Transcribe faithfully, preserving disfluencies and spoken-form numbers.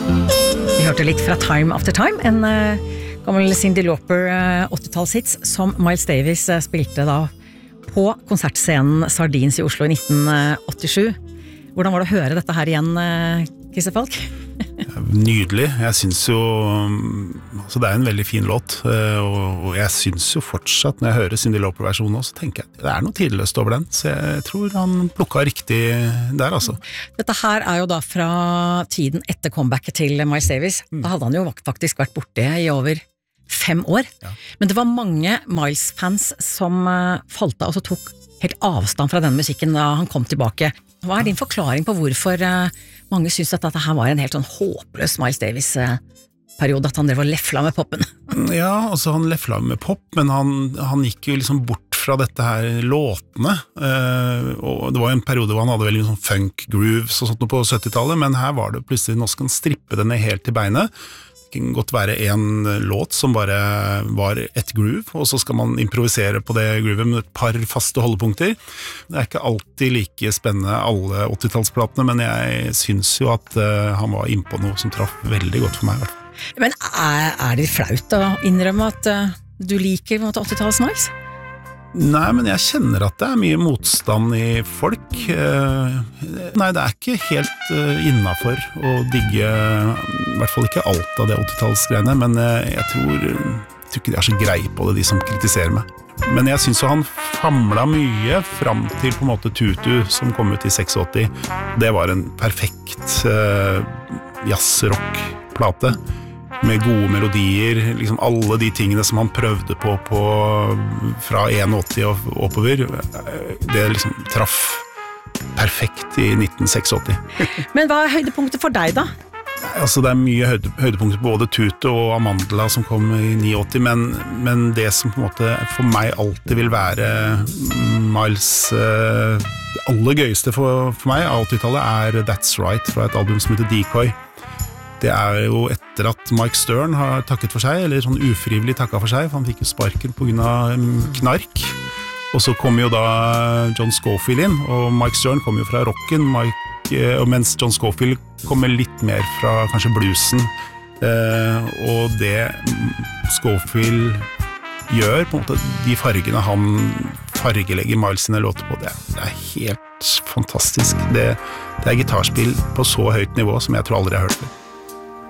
Vi hørte litt fra Time After Time, en uh, gammel Cyndi Lauper uh, åttitallshits som Miles Davis uh, spilte da på konsertscenen Sardines i Oslo i nitten åttisju. Hvordan var det å høre dette her igjen, uh, Christer Falk? Nydelig. Jeg synes jo altså det er en veldig fin låt, og jeg synes jo fortsatt når jeg hører Cyndi Lauper-versjonen også, så tenker jeg det er noe tidløst over den, så jeg tror han plukket riktig der altså. Dette her er jo da fra tiden etter comebacket til Miles Davis. Da hadde han jo faktisk vært borte i over fem år, ja. Men det var mange Miles-fans som falt av og så tok helt avstand fra denne musikken da han kom tilbake. Hva er din forklaring på hvorfor mange synes at dette her var en helt sånn håpløs Miles Davis-periode, at han drev og lefla med poppen? Ja, altså han lefla med pop, men han, han gikk jo liksom bort fra dette her låtene, og det var en periode hvor han hadde veldig sånn funk grooves og sånt på syttitallet, men her var det plutselig, nå skal han strippe det ned helt til beinet. Det kan godt være en låt som bare var et groove, og så skal man improvisere på det groovet med et par faste holdepunkter. Det er ikke alltid like spennende alle åttitallsplatene, men jeg synes jo at uh, han var inne på noe som traff veldig godt for meg. Men er, er det flaut å innrømme at uh, du liker åttitalls-Miles? Nei, men jeg kjenner at det er mye motstand i folk. Nei, det er ikke helt innenfor å digge, i hvert fall ikke alt av det åttitallsgreiene, men jeg tror, jeg tror ikke de er så greie på det, de som kritiserer meg. Men jeg synes jo han famla mye fram til på en måte Tutu, som kom ut i åttiseks. Det var en perfekt uh, jazz-rock-plate. Med gode melodier, liksom alle de tingene som han prøvde på, på fra åtti og oppover, det liksom traff perfekt i nitten åttiseks. Men hva er høydepunktet for deg da? Altså det er mye høyde, høydepunkter på både Tutu og Amandla som kom i åtti, men, men det som på en måte for meg alltid vil være Miles eh, aller gøyeste for, for meg av åttitallet er That's Right fra et album som heter Decoy. Det er jo etter at Mike Stern har takket for seg, eller sånn ufrivillig takket for seg, for han fikk jo sparken på grunn av knark. Og så kom jo da John Scofield inn, og Mike Stern kom jo fra rocken, Mike, og mens John Scofield kommer litt mer fra kanskje bluesen. Eh, og det Scofield gjør, på en måte, de fargene han fargelegger Miles sine låter på, det er, det er helt fantastisk. Det, det er gitarspill på så høyt nivå som jeg tror aldri jeg har hørt det.